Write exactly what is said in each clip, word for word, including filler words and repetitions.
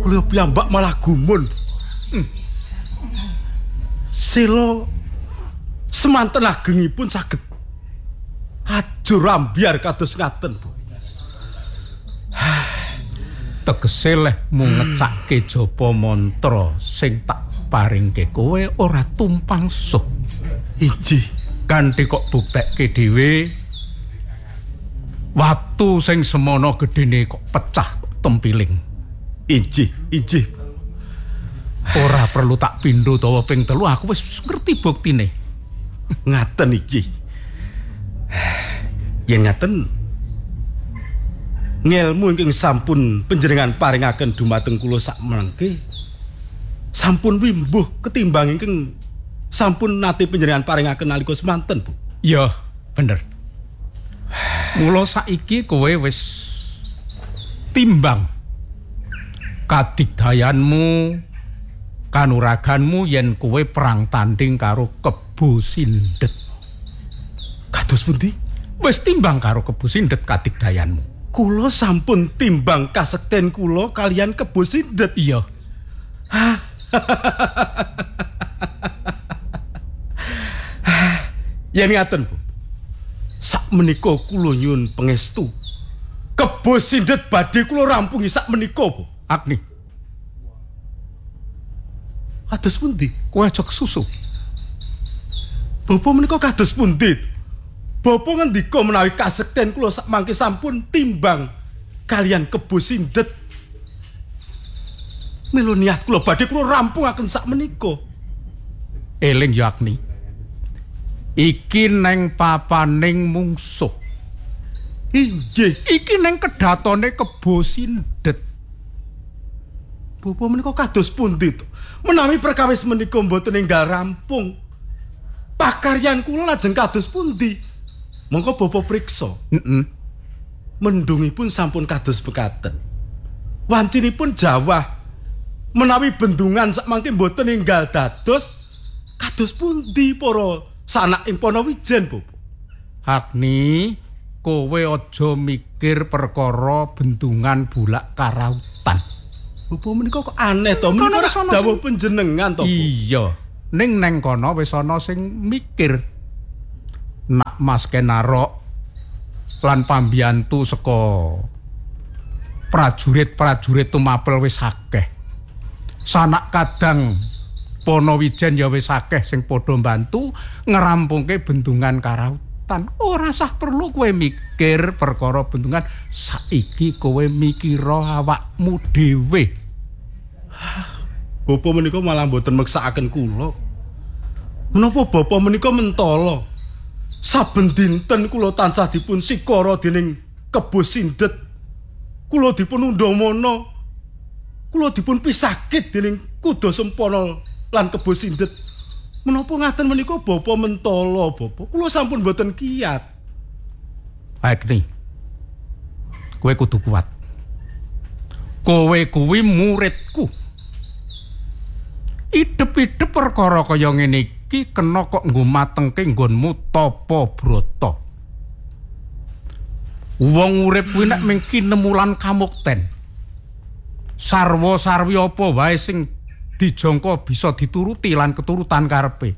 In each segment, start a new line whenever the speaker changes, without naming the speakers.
Kula piyambak malah gumun. Hmm. Sela semanten agengipun saged ajur ambyar kados ngaten, Bu.
Tegese leh mung ngecakke japa mantra sing tak paringke kowe ora tumpang suh.
Injih,
kanthi kok buktekke dhewe watu sing semono gedene kok pecah tempiling.
Injih, injih.
Ora perlu tak pindho utawa ping telu, aku wis ngerti buktine.
Ngaten iki. Yen ngaten ngelmu ingkang sampun panjenengan paringaken dumateng kula sak mangke sampun wimbuh ketimbang ingkang sampun nate panjenengan paringaken nalika semanten, Bu.
Ya, bener. Mula saiki kowe wis timbang kadigdayanmu, kanuraganmu yen kowe perang tanding karo Kebo Sindet.
Kados pundi?
Wis timbang karo Kebo Sindet kadigdayanmu.
Kula sampun timbang kasekten kula kalian Kebo Sindet.
Iya.
Yen ngaten, Bu. Sakmenika kula nyuwun pangestu. Kebo Sindet badhe kula rampungi sakmenika, Bu.
Agni.
Kados pundi?
Kowe aja kesusu.
Bapa menika kados pundi? Bapa ngendika menawi kasekten kula sak mangke sampun timbang kalian Kebo Sindet. Mila niat kula badhe kula rampungaken sak menika.
Eling ya Agni. Iki neng papaning mungsuh.
Injih,
iki neng kedatone Kebo Sindet.
Bapa menika kados pundi to? Menawi perkawis menika mboten enggal rampung, pakaryan kula lajeng kados pundi? Monggo Bapa priksa.
Heeh.
Mendungipun sampun kados bekaten. Wancinipun jawah menawi bendungan sakmangke mboten enggal dados kados pundi para sanak ing Panawijen, Bapa?
Agni, kowe aja mikir perkara bendungan bulak karautan.
Bapa menika kok aneh to, menika dawuh panjenengan to.
Iya, ning neng kono wis ana sing mikir. Nak Mas Kenarok lan pambiyantu saka prajurit-prajurit tumapel wis akeh. Sanak kadang Panawijen ya wis akeh sing padha mbantu ngerampungke bendungan karautan. Ora sah perlu kowe mikir perkara bendungan, saiki kowe mikira awakmu dhewe.
Bapa menika malah mboten meksakaken kula. Menapa bapa menika mentala? Saben dinten kula tansah dipun sikara dening Kebo Sindet. Kula dipun undhamana. Kula dipun pisakit dening Kuda Sempana lan Kebo Sindet. Menapa ngaten menika bapa mentala, Bapa? Kula sampun mboten kiyat.
Agni. Kowe kudu kuat. Kowe kuwi muridku. Idep-idep perkara kaya ngene iki kena kok nggo matengke nggonmu tapa brata. Wong urip kuwi nek mung kinemulan kamukten. Sarwa-sarwi apa wae sing dijangka bisa dituruti lan keturutan karepe.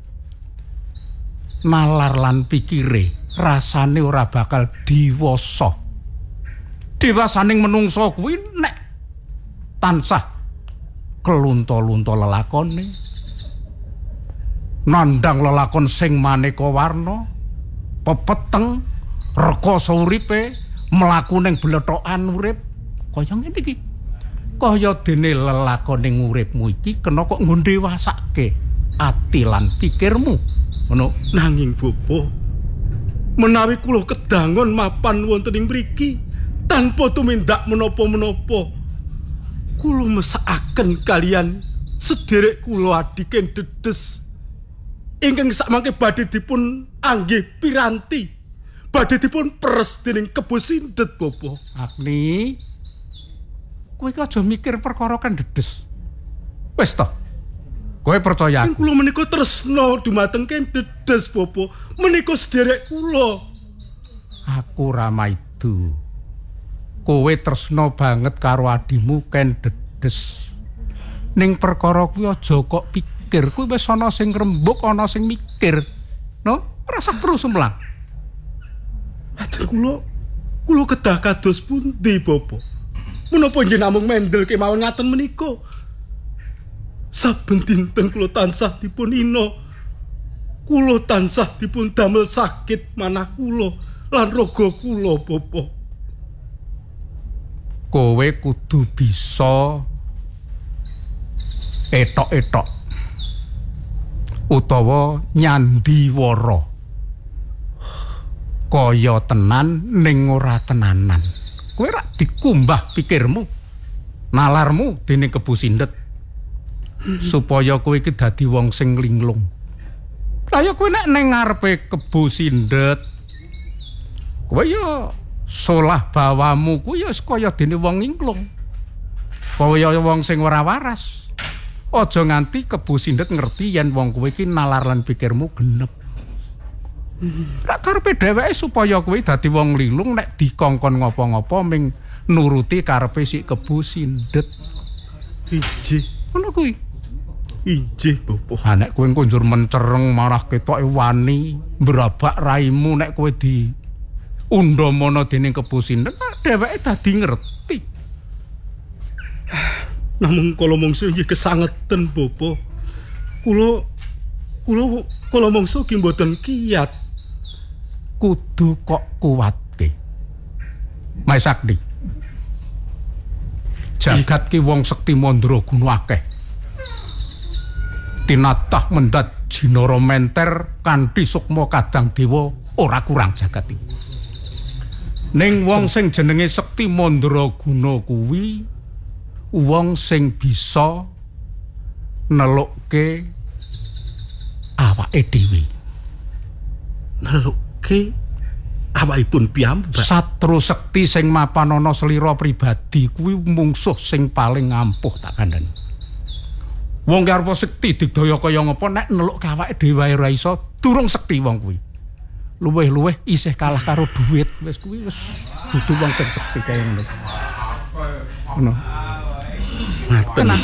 Nalar lan pikire rasane ora bakal diwasa. Dewasaning menungso kuwi nek tansah kelunta-lunta lelakone, nandang lelakon sing maneka warna, pepeteng, rekoso uripe, mlaku ning blethokan urip kaya ngene iki. Kaya dene lelakoning uripmu iki kena kok ngendewasake ati lan pikirmu. Ngono.
Nanging Bapa, menawi kula kedangon mapan wonten ing mriki tanpa tumindak menapa-menapa, kula mesakaken kalian sederek kula adiken Dedes ingkang sakmangke badhe dipun anggih piranti, badhe dipun peres dening Kebo Sindet, Bapa.
Agni, kowe iki aja mikir perkara kan Dedes. Wis to. Kowe percaya aku.
Kula menika tresna dumateng Ken Dedes, Bapa. Menika sederek kula.
Aku Ramaidu. Kowe tresna banget karo adimu Ken Dedes. Ning perkara kuwi aja kok pikir, kuwi wis ana sing rembug, ana sing mikir. No, ora usah perlu sumlang.
Ajeng kula kula kedah kados pundi, Bapak? Menapa njenengan namung mendel kemawon ngaten menika? Saben dinten kula tansah dipun ina. Kula tansah dipun damel sakit manah kula lan raga kula, Bapak.
Kowe kudu bisa etok-etok utawa nyandiwara kaya tenan ning ora tenanan. Kowe rak dikumbah pikirmu, nalarmu dening Kebu Sindet supaya kowe iki dadi wong sing linglung. Lah ya kowe nek ning ngarepe Kebu Sindet kowe ya solah bawamu kuwi ya kaya dene wong linglung. Kaya wong sing ora waras. Aja nganti Kebu Sindet ngerti yen wong kowe iki nalar lan pikirmu genep. Rak karepe dheweke supaya kowe dadi wong linglung nek dikongkon ngapa-ngapa ming nuruti karepe si Kebu Sindet.
Injih,
Ngono kuwi.
injih, Bapak.
Ha nek kowe kunjur mencereng marah ketoke wani mbrabak raimu nek kowe di undhamana dening Kebu Sindet, dheweke dadi ngerti.
Namung kala mangsa nggih kesangeten, Bapak. Kula kula kala mangsa ki mboten kiyat.
Kudu kok kuwatke. Mas Sakti. Jagat ki wong sekti mandra guna akeh. Tinatah mendat jinara menter kanthi sukma kadang dewa ora kurang jagat iki. Ning wong sing jenenge sekti mandra guna kuwi wong sing bisa nelukke awake dhewe.
Nelukke awakipun piyambak.
Satru sekti sing mapan ana slira pribadi kuwi mungsuh sing paling ampuh tak kandhani. Wong karo sekti digdaya kaya ngapa nek nelukke awake dhewe ora iso, durung sekti wong kuwi. Luwih-luwih isih kalah karo dhuwit, wis kuwi wis dudu wong sing sekti kaya ngono. Ngono.
Tenang.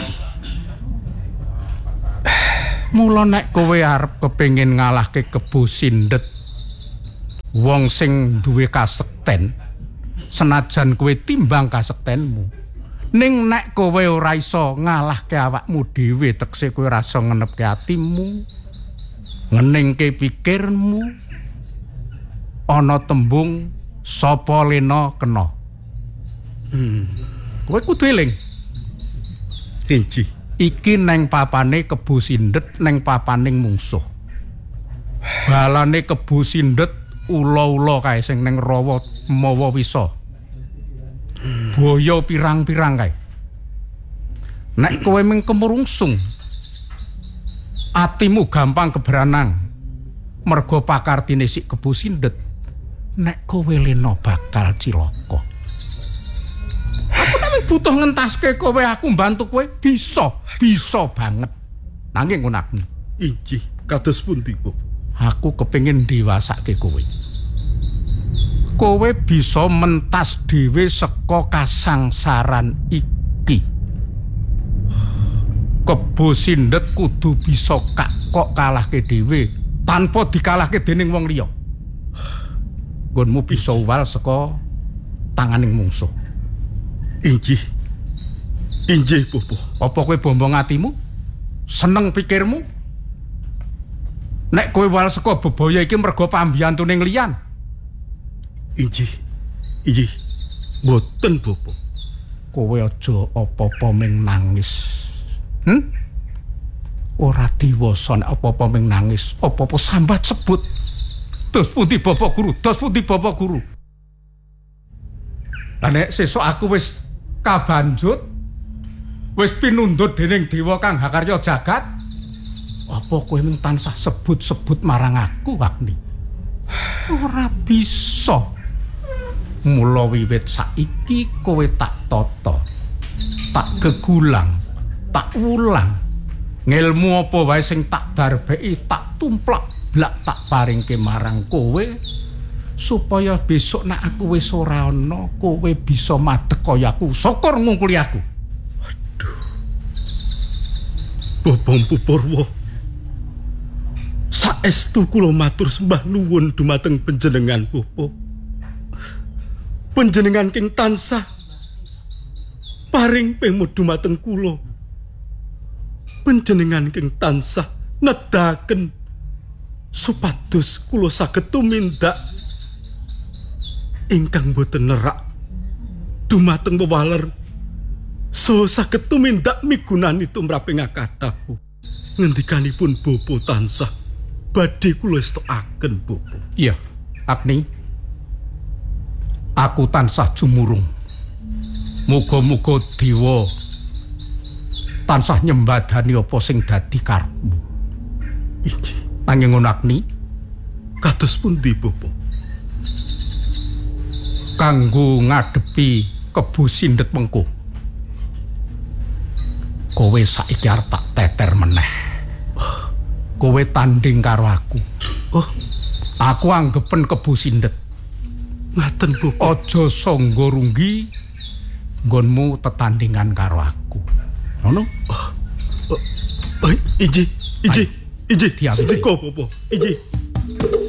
Mula nek kowe arep kepengin ngalahke Kebu Sindet, wong sing duwe kasekten, senajan kowe timbang kasektenmu, ning nek kowe ora iso ngalahke awakmu dhewe, tekse kowe ora iso ngenepke atimu, ngeningke pikirmu, ana tembung sapa lena kena.
Hmm.
Kowe kudu eling.
Injih.
Iki neng papane Kebu Sindet, neng papaning mungsuh. Balane Kebu Sindet ula-ula kae sing neng rawa mawa wisa. Boyo pirang-pirang kae. Nek kowe mung kemurungsung, atimu gampang keberanang. Mergo pakartine sik Kebu Sindet, nek kowe lena bakal cilaka. Butuh ngentaske kowe aku mbantu kowe bisa, bisa banget. Nanging ngono aku.
Injih, kados pundi, Bu?
Aku kepengin dewasake kowe. Kowe bisa mentas dhewe saka kasangsaran iki. Kebu Sindet kudu bisa kak kok kalahke dhewe tanpa dikalahke dening wong liya. Nggonmu bisa uwal saka tanganing mungsuh.
Injih. Injih, Bapak.
Apa kowe bombong atimu? Seneng pikirmu? Nek kowe wal saka bebaya iki mergo pambyantuning liyan.
Injih. Injih. Mboten, Bapak.
Kowe aja apa-apa ming nangis. Hm? Ora diwasa nek apa-apa ming nangis, apa-apa sambat sebut. Dos pundi Bapak Guru? Dos pundi Bapak Guru? Lah nek sesuk aku wis kabanjut, wis pinundhut dening dewa kang hakarya jagat, apa kowe mung tansah sebut-sebut marang aku, Wagni? Ora bisa. Mula wiwit saiki kowe tak tata, tak gegulang, tak wulang. Ngilmu apa wae sing tak darbeki, tak tumplak blak tak paringke marang kowe. Supaya besok nek aku wis ora ana, kowe bisa madhek kaya aku, syukur ngungkuli aku.
Waduh. Bapak Mpu Purwo, saestu kula matur sembah nuwun dumateng panjenengan Bapak. Panjenengan king tansah paring pemut dumateng kula. Panjenengan king tansah nedahaken supados kula saged tumindak ingkang boten nerak dumateng wewaler so saged tumindak migunani tumraping kathah. Ngendikanipun Bapa tansah badhe kula estokaken Bapa.
Iya, Agni. Aku tansah jumurung. Muga-muga dewa tansah nyembadani apa sing dadi karepmu.
Iji,
Nanging ngono Agni,
kados pundi Bapa?
kanggo ngadepi Kebo Sindhet mengko, kowe saiki arep tak teter meneh. Kowe tanding karo aku.
Oh,
Aku anggepen Kebo Sindhet.
ngaten Bapa.
Aja sangga runggi nggonmu tetandingan karo aku. Ngono?
Oh, iji, iji, iji,
Diambil.
sedika Bapa. Iji.